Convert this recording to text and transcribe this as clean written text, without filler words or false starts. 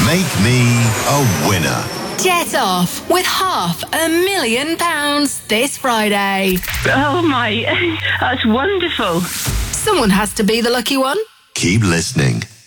Make me a winner. Jet off with £500,000 this Friday. Oh my, that's wonderful. Someone has to be the lucky one. Keep listening.